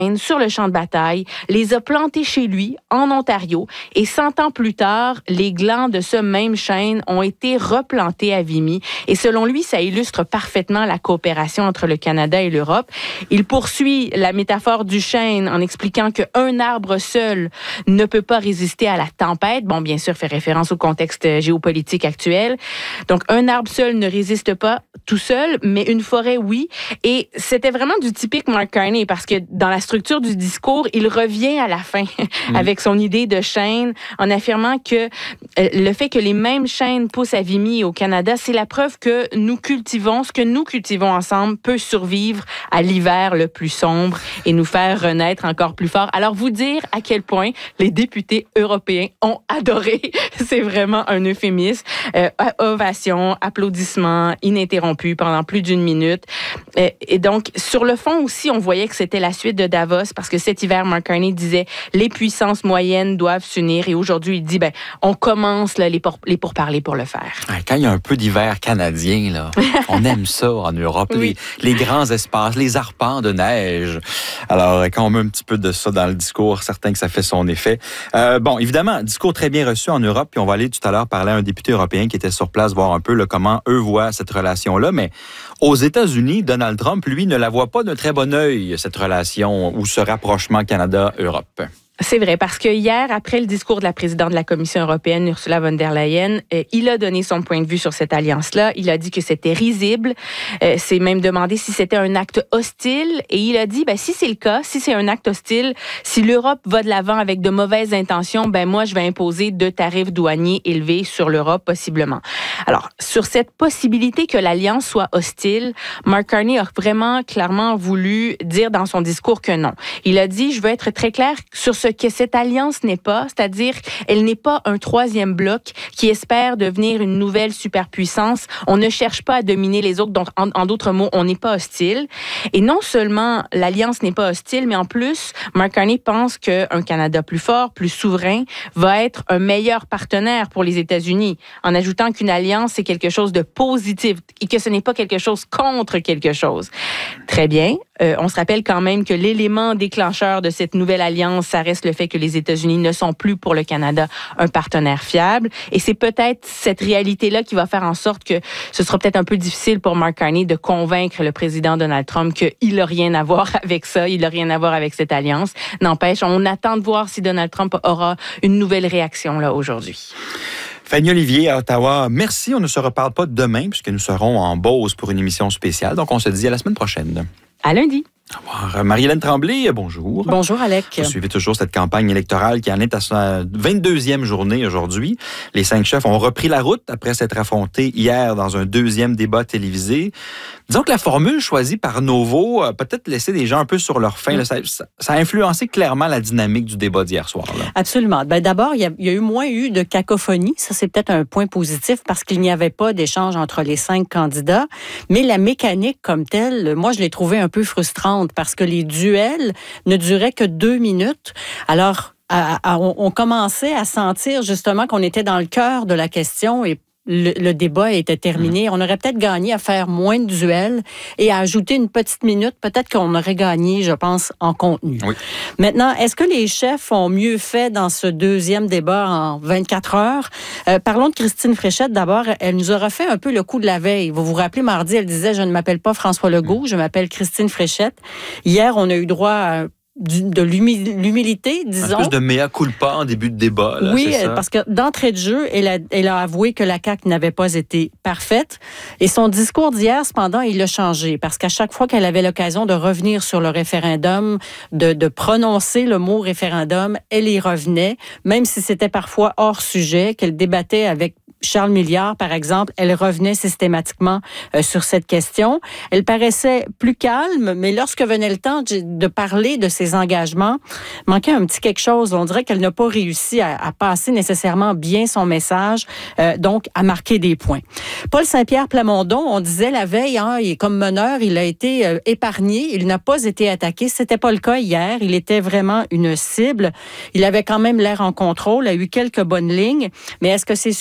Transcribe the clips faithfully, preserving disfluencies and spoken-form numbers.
sur le champ de bataille, les a plantés chez lui, en Ontario, et cent ans plus tard, les glands de ce même chêne ont été replantés à Vimy. Et selon lui, ça illustre parfaitement la coopération entre le Canada et l'Europe. Il poursuit la métaphore du chêne en expliquant qu'un arbre seul ne peut pas résister à la tempête. Bon, bien sûr, fait référence au contexte géopolitique actuel. Donc, un arbre seul ne résiste pas tout seul, mais une forêt, oui. Et c'était vraiment du typique Mark Carney, parce que dans la structure du discours, il revient à la fin mmh. avec son idée de chêne en affirmant que euh, le fait que les mêmes chênes poussent à Vimy au Canada, c'est la preuve que nous cultivons, ce que nous cultivons ensemble peut survivre à l'hiver le plus sombre et nous faire renaître encore plus fort. Alors, vous dire à quel point les députés européens ont adoré, c'est vraiment un euphémisme. Euh, ovation, applaudissements ininterrompus pendant plus d'une minute. Euh, et donc, sur le fond aussi, on voyait que c'était la suite de Davos, parce que cet hiver, Mark Carney disait les puissances moyennes doivent s'unir, et aujourd'hui, il dit ben on commence là, les, pour, les pourparlers pour le faire. Quand il y a un peu d'hiver canadien, là, on aime ça en Europe, oui. les, les grands espaces, les arpents de neige. Alors, quand on met un petit peu de ça dans le discours, certain que ça fait son effet. Euh, bon, évidemment, discours très bien reçu en Europe, puis on va aller tout à l'heure parler à un député européen qui était sur place, voir un peu là, comment eux voient cette relation-là, mais aux États-Unis, Donald Trump, lui, ne la voit pas d'un très bon œil, cette relation ou ce rapprochement Canada-Europe. C'est vrai, parce que hier, après le discours de la présidente de la Commission européenne, Ursula von der Leyen, euh, il a donné son point de vue sur cette alliance-là. Il a dit que c'était risible. Euh, c'est même demandé si c'était un acte hostile. Et il a dit, ben, si c'est le cas, si c'est un acte hostile, si l'Europe va de l'avant avec de mauvaises intentions, ben, moi, je vais imposer deux tarifs douaniers élevés sur l'Europe, possiblement. Alors, sur cette possibilité que l'alliance soit hostile, Mark Carney a vraiment clairement voulu dire dans son discours que non. Il a dit, je veux être très clair sur ce que cette alliance n'est pas, c'est-à-dire elle n'est pas un troisième bloc qui espère devenir une nouvelle superpuissance. On ne cherche pas à dominer les autres, donc en, en d'autres mots, on n'est pas hostile. Et non seulement l'alliance n'est pas hostile, mais en plus, Mark Carney pense qu'un Canada plus fort, plus souverain, va être un meilleur partenaire pour les États-Unis, en ajoutant qu'une alliance, c'est quelque chose de positif et que ce n'est pas quelque chose contre quelque chose. Très bien. Euh, on se rappelle quand même que l'élément déclencheur de cette nouvelle alliance, ça reste le fait que les États-Unis ne sont plus pour le Canada un partenaire fiable. Et c'est peut-être cette réalité-là qui va faire en sorte que ce sera peut-être un peu difficile pour Mark Carney de convaincre le président Donald Trump qu'il n'a rien à voir avec ça, il n'a rien à voir avec cette alliance. N'empêche, on attend de voir si Donald Trump aura une nouvelle réaction là aujourd'hui. Fanny Olivier à Ottawa, merci. On ne se reparle pas demain puisque nous serons en Beauce pour une émission spéciale. Donc, on se dit à la semaine prochaine. À lundi. Au revoir. Marie-Hélène Tremblay, bonjour. Bonjour, Alec. Vous suivez toujours cette campagne électorale qui en est à sa vingt-deuxième journée aujourd'hui. Les cinq chefs ont repris la route après s'être affrontés hier dans un deuxième débat télévisé. Disons que la formule choisie par Novo a peut-être laissé des gens un peu sur leur faim. Là, ça, ça a influencé clairement la dynamique du débat d'hier soir. Là. Absolument. Ben, d'abord, il y, a, il y a eu moins eu de cacophonie. Ça, c'est peut-être un point positif parce qu'il n'y avait pas d'échange entre les cinq candidats. Mais la mécanique comme telle, moi, je l'ai trouvée un peu frustrante parce que les duels ne duraient que deux minutes. Alors, à, à, on, on commençait à sentir justement qu'on était dans le cœur de la question et Le, le débat était terminé. On aurait peut-être gagné à faire moins de duels et à ajouter une petite minute. Peut-être qu'on aurait gagné, je pense, en contenu. Oui. Maintenant, est-ce que les chefs ont mieux fait dans ce deuxième débat en vingt-quatre heures? Euh, parlons de Christine Fréchette. D'abord, elle nous aura fait un peu le coup de la veille. Vous vous rappelez, mardi, elle disait « Je ne m'appelle pas François Legault, je m'appelle Christine Fréchette ». Hier, on a eu droit à de l'humilité, disons. Un peu de mea culpa en début de débat. Là, oui, c'est ça? Parce que d'entrée de jeu, elle a, elle a avoué que la C A Q n'avait pas été parfaite. Et son discours d'hier, cependant, il l'a changé. Parce qu'à chaque fois qu'elle avait l'occasion de revenir sur le référendum, de, de prononcer le mot référendum, elle y revenait, même si c'était parfois hors sujet, qu'elle débattait avec Charles Milliard, par exemple, elle revenait systématiquement euh, sur cette question. Elle paraissait plus calme, mais lorsque venait le temps de, de parler de ses engagements, manquait un petit quelque chose. On dirait qu'elle n'a pas réussi à, à passer nécessairement bien son message, euh, donc à marquer des points. Paul Saint-Pierre Plamondon, on disait la veille, hein, il est comme meneur, il a été euh, épargné, il n'a pas été attaqué. C'était pas le cas hier. Il était vraiment une cible. Il avait quand même l'air en contrôle, a eu quelques bonnes lignes, mais est-ce que c'est suffisant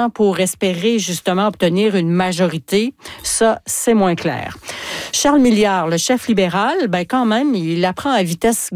suffisant pour espérer justement obtenir une majorité? Ça, c'est moins clair. Charles Milliard, le chef libéral, ben quand même, il apprend à vitesse